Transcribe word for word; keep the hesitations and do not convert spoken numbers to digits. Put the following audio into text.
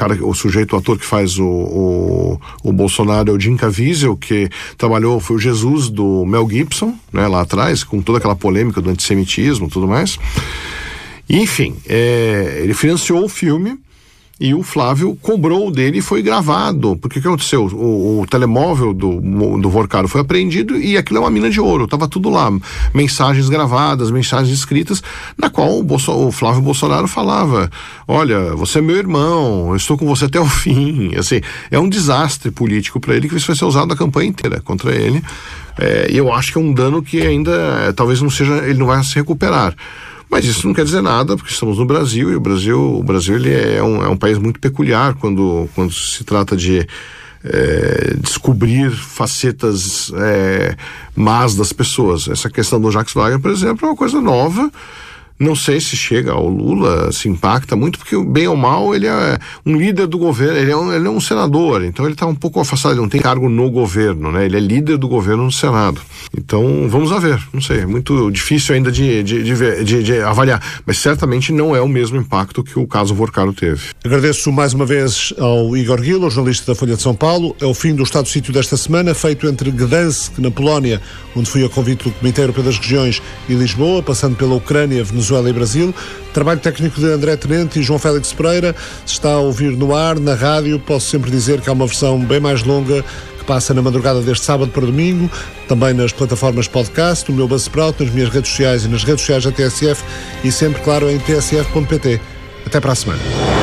cara, o sujeito, o ator que faz o, o, o Bolsonaro é o Jim Caviezel, que trabalhou, foi o Jesus do Mel Gibson, né, lá atrás, com toda aquela polêmica do antissemitismo e tudo mais. E, enfim, é, ele financiou o filme e o Flávio cobrou dele e foi gravado. Porque o que aconteceu? O, o telemóvel do, do Vorcaro foi apreendido e aquilo é uma mina de ouro. Tava tudo lá. Mensagens gravadas, mensagens escritas, na qual o, Bolso, o Flávio Bolsonaro falava: olha, você é meu irmão, eu estou com você até o fim. Assim, é um desastre político para ele, que isso vai ser usado na campanha inteira contra ele. É, e eu acho que é um dano que ainda, é, talvez não seja, ele não vai se recuperar. Mas isso não quer dizer nada, porque estamos no Brasil, e o Brasil, o Brasil ele é, um, é um país muito peculiar quando, quando se trata de é, descobrir facetas é, más das pessoas. Essa questão do Jacques Wagner, por exemplo, é uma coisa nova. Não sei se chega ao Lula, se impacta muito, porque bem ou mal ele é um líder do governo, ele é um, ele é um senador, então ele está um pouco afastado, ele não tem cargo no governo, né? Ele é líder do governo no Senado. Então vamos a ver, não sei, é muito difícil ainda de, de, de, ver, de, de avaliar, mas certamente não é o mesmo impacto que o caso Vorcaro teve. Agradeço mais uma vez ao Igor Guila, jornalista da Folha de São Paulo. É o fim do Estado de Sítio desta semana, feito entre Gdansk, na Polónia, onde fui a convite do Comitê Europeu das Regiões, e Lisboa, passando pela Ucrânia, Venezuela e Brasil. Trabalho técnico de André Tenente e João Félix Pereira. Se está a ouvir no ar, na rádio, posso sempre dizer que há uma versão bem mais longa que passa na madrugada deste sábado para domingo, também nas plataformas podcast, no meu Buzzsprout, nas minhas redes sociais e nas redes sociais da T S F, e sempre, claro, em t s f ponto p t. Até para a semana.